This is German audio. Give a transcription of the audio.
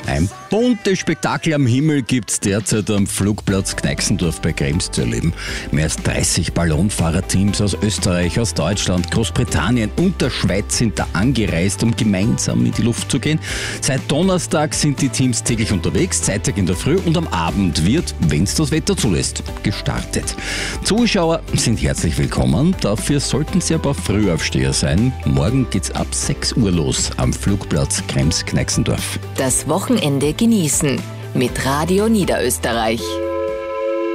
Ein buntes Spektakel am Himmel gibt's derzeit am Flugplatz Kneixendorf bei Krems zu erleben. Mehr als 30 Ballonfahrerteams aus Österreich, aus Deutschland, Großbritannien und der Schweiz sind da angereist, um gemeinsam in die Luft zu gehen. Seit Donnerstag sind die Teams täglich unterwegs, Zeittag in der Früh und am Abend wird, wenn's das Wetter zulässt, gestartet. Zuschauer sind herzlich willkommen, dafür sollten sie aber Frühaufsteher sein. Morgen geht's ab 6 Uhr los am Flugplatz Krems-Kneixendorf. Das Wochenende genießen mit Radio Niederösterreich.